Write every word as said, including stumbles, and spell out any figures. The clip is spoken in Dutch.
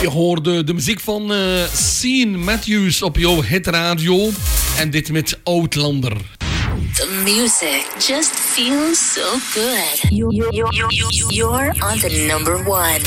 Je hoorde de muziek van uh, Sean Matthews op jouw hitradio. En dit met Outlander. The music just feels so good. You, you, you, you, you're on the number one.